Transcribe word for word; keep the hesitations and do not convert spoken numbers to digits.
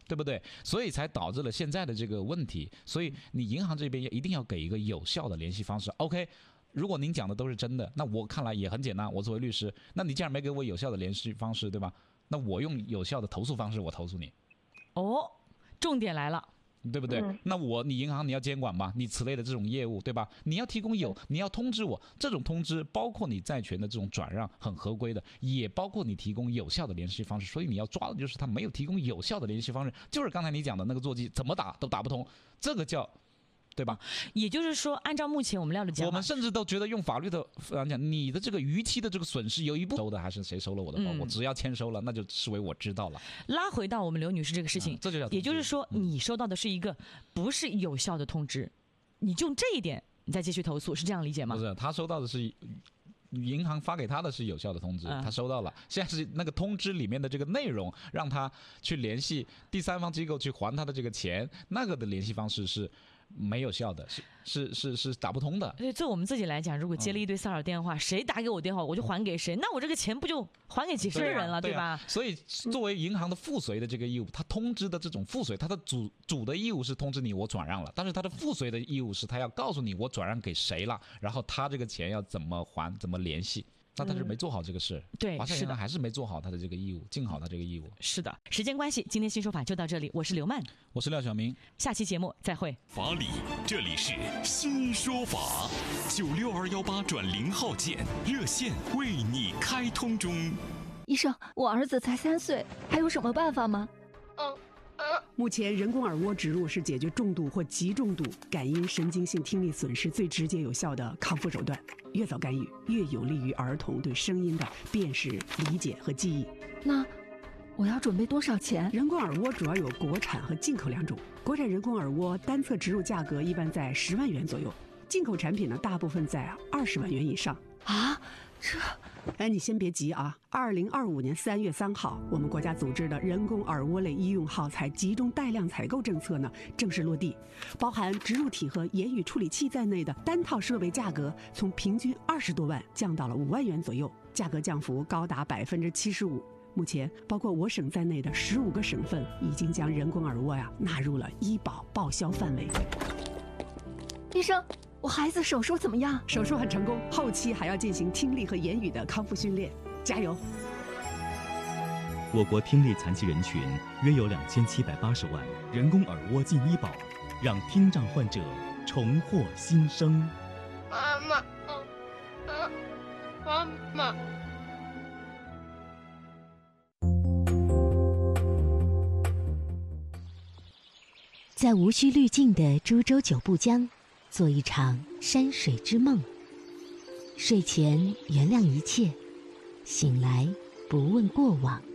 对不对？所以才导致了现在的这个问题。所以你银行这边一定要给一个有效的联系方式。OK， 如果您讲的都是真的，那我看来也很简单。我作为律师，那你既然没给我有效的联系方式，对吧？那我用有效的投诉方式，我投诉你。 哦，重点来了。 对不对？嗯、那我你银行你要监管吧，你此类的这种业务，对吧？你要提供有，你要通知我，这种通知包括你债权的这种转让很合规的，也包括你提供有效的联系方式。所以你要抓的就是他没有提供有效的联系方式，就是刚才你讲的那个座机怎么打都打不通，这个叫。对吧？ 也就是说，按照目前我们料的讲法， 我们甚至都觉得用法律的来讲，你的这个逾期的这个损失有一部分收的还是谁收了我的包裹，嗯、只要签收了，那就视为我知道了。 拉回到我们刘女士这个事情， 嗯、这就叫， 也就是说，你收到的是一个不是有效的通知，你就这一点，你再继续投诉，是这样理解吗？ 不是，他收到的是。银行发给他的是有效的通知，他收到了。现在是那个通知里面的这个内容，让他去联系第三方机构去还他的这个钱，那个的联系方式是没有效的，是是是是打不通的。 对，对我们自己来讲，如果接了一堆骚扰电话，嗯、谁打给我电话，我就还给谁，那我这个钱不就还给几十个人了，对, 啊对吧？ 对啊、所以作为银行的附随的这个义务，他通知的这种附随，他的主主的义务是通知你我转让了，但是他的附随的义务是他要告诉你我转让给谁了，然后他这个钱要怎么还，怎么联系。那他是没做好这个事， 嗯、对， 华夏银行还是没做好他的这个义务，尽好他这个义务。 是的，时间关系，今天新说法就到这里。我是刘曼， 我是廖晓明， 下期节目再会。 法理，这里是新说法，九六二幺八转零号键热线为你开通中。 医生，我儿子才三岁，还有什么办法吗？ 嗯。 目前人工耳蜗植入是解决重度或极重度感音神经性听力损失最直接有效的康复手段。越早干预，越有利于儿童对声音的辨识、理解和记忆。 那我要准备多少钱？ 人工耳蜗主要有国产和进口两种。国产人工耳蜗单侧植入价格一般在十万元左右，进口产品呢大部分在二十万元以上。 啊，这…… 哎，你先别急啊！二零二五年三月三号，我们国家组织的人工耳蜗类医用耗材集中带量采购政策呢正式落地，包含植入体和言语处理器在内的单套设备价格从平均二十多万降到了五万元左右，价格降幅高达百分之七十五。目前，包括我省在内的十五个省份已经将人工耳蜗呀纳入了医保报销范围。 医生，我孩子手术怎么样？ 手术很成功，后期还要进行听力和言语的康复训练，加油！ 我国听力残疾人群约有两千七百八十万，人工耳蜗进医保，让听障患者重获新生。 妈妈，嗯，妈妈。 在无需滤镜的株洲九步江，做一场山水之梦。睡前原谅一切，醒来不问过往。